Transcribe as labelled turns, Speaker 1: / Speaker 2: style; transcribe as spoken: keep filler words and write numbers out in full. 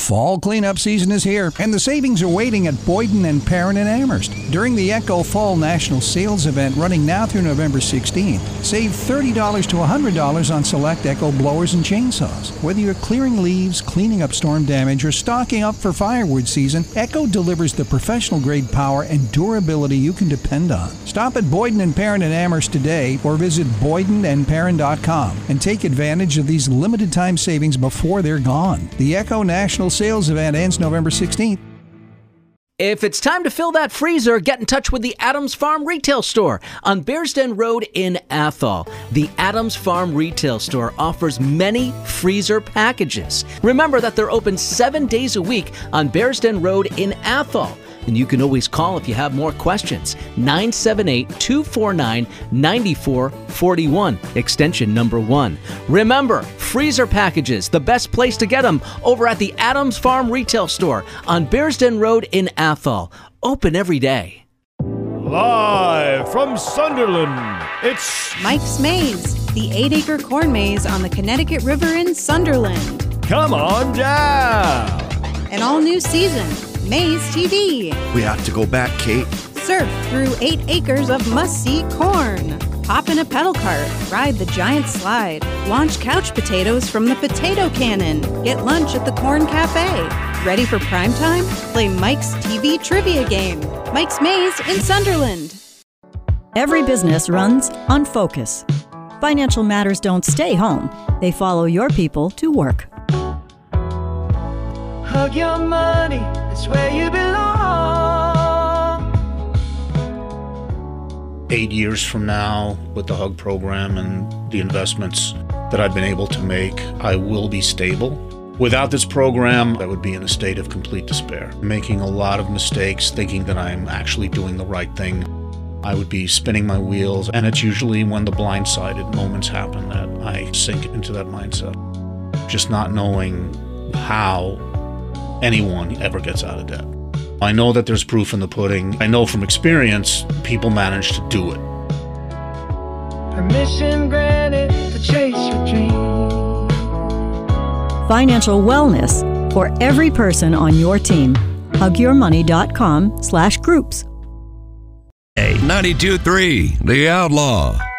Speaker 1: Fall cleanup season is here, and the savings are waiting at Boyden and Perrin in Amherst. During the Echo Fall National Sales Event running now through November sixteenth, save thirty dollars to one hundred dollars on select Echo blowers and chainsaws. Whether you're clearing leaves, cleaning up storm damage, or stocking up for firewood season, Echo delivers the professional-grade power and durability you can depend on. Stop at Boyden and Perrin in Amherst today or visit boyden and perrin dot com and take advantage of these limited-time savings before they're gone. The Echo National Sales Event ends November sixteenth.
Speaker 2: If it's time to fill that freezer, get in touch with the Adams Farm Retail Store on Bears Den Road in Athol. The Adams Farm Retail Store offers many freezer packages. Remember that they're open seven days a week on Bears Den Road in Athol. And you can always call if you have more questions. nine seven eight, two four nine, nine four four one, extension number one. Remember, freezer packages, the best place to get them, over at the Adams Farm Retail Store on Bears Den Road in Athol. Open every day.
Speaker 3: Live from Sunderland, it's
Speaker 4: Mike's Maze, the eight-acre corn maze on the Connecticut River in Sunderland.
Speaker 3: Come on down.
Speaker 4: An all-new season. Maze T V.
Speaker 5: We have to go back, Kate.
Speaker 4: Surf through eight acres of must-see corn. Hop in a pedal cart. Ride the giant slide. Launch couch potatoes from the potato cannon. Get lunch at the Corn Cafe. Ready for prime time? Play Mike's T V trivia game. Mike's Maze in Sunderland.
Speaker 6: Every business runs on focus. Financial matters don't stay home. They follow your people to work.
Speaker 7: Hug your money, that's where you belong.
Speaker 8: Eight years from now, with the Hug program and the investments that I've been able to make, I will be stable. Without this program, I would be in a state of complete despair, making a lot of mistakes, thinking that I'm actually doing the right thing. I would be spinning my wheels, and it's usually when the blindsided moments happen that I sink into that mindset. Just not knowing how anyone ever gets out of debt. I know that there's proof in the pudding. I know from experience, people manage to do it.
Speaker 7: Permission granted to chase your dream.
Speaker 6: Financial wellness for every person on your team. hug your money dot com slash groups.
Speaker 9: ninety-two point three The Outlaw.